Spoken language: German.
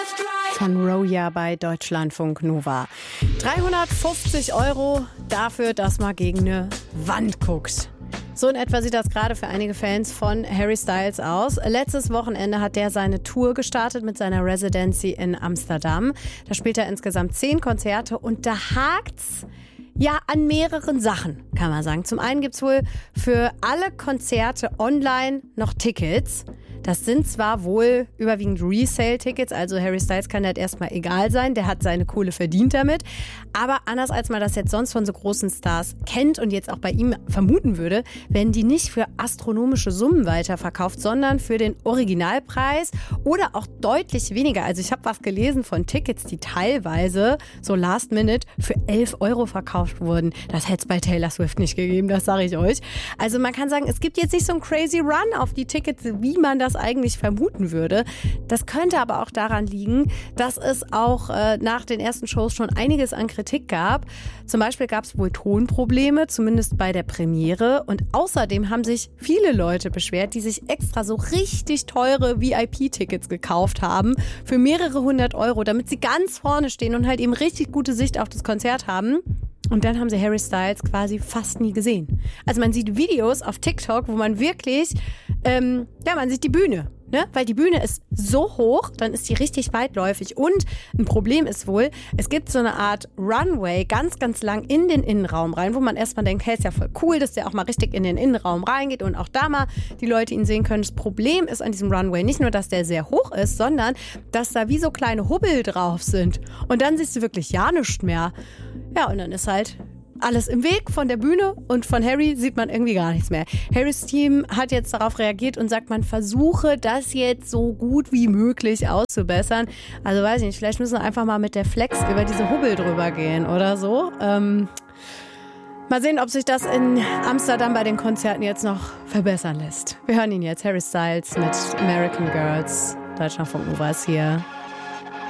Von Roya bei Deutschlandfunk Nova. 350 € dafür, dass man gegen eine Wand guckt. So in etwa sieht das gerade für einige Fans von Harry Styles aus. Letztes Wochenende hat der seine Tour gestartet mit seiner Residency in Amsterdam. Da spielt er insgesamt 10 Konzerte und da hakt's ja an mehreren Sachen, kann man sagen. Zum einen gibt's wohl für alle Konzerte online noch Tickets. Das sind zwar wohl überwiegend Resale-Tickets, also Harry Styles kann das erstmal egal sein, der hat seine Kohle verdient damit. Aber anders als man das jetzt sonst von so großen Stars kennt und jetzt auch bei ihm vermuten würde, werden die nicht für astronomische Summen weiterverkauft, sondern für den Originalpreis oder auch deutlich weniger. Also ich habe was gelesen von Tickets, die teilweise so last minute für 11 € verkauft wurden. Das hätte es bei Taylor Swift nicht gegeben, das sage ich euch. Also man kann sagen, es gibt jetzt nicht so einen crazy Run auf die Tickets, wie man das eigentlich vermuten würde. Das könnte aber auch daran liegen, dass es auch nach den ersten Shows schon einiges an Kritik gab. Zum Beispiel gab es wohl Tonprobleme, zumindest bei der Premiere. Und außerdem haben sich viele Leute beschwert, die sich extra so richtig teure VIP-Tickets gekauft haben für mehrere 100 €, damit sie ganz vorne stehen und halt eben richtig gute Sicht auf das Konzert haben. Und dann haben sie Harry Styles quasi fast nie gesehen. Also man sieht Videos auf TikTok, wo man wirklich, man sieht die Bühne. Ne? Weil die Bühne ist so hoch, dann ist die richtig weitläufig. Und ein Problem ist wohl, es gibt so eine Art Runway ganz, ganz lang in den Innenraum rein, wo man erstmal denkt, hey, ist ja voll cool, dass der auch mal richtig in den Innenraum reingeht und auch da mal die Leute ihn sehen können. Das Problem ist an diesem Runway nicht nur, dass der sehr hoch ist, sondern dass da wie so kleine Hubbel drauf sind. Und dann siehst du wirklich ja nichts mehr. Ja, und dann ist halt alles im Weg von der Bühne und von Harry sieht man irgendwie gar nichts mehr. Harrys Team hat jetzt darauf reagiert und sagt, man versuche das jetzt so gut wie möglich auszubessern. Also weiß ich nicht, vielleicht müssen wir einfach mal mit der Flex über diese Hubbel drüber gehen oder so. Mal sehen, ob sich das in Amsterdam bei den Konzerten jetzt noch verbessern lässt. Wir hören ihn jetzt, Harry Styles mit American Girls. Deutschlandfunk Nova ist hier.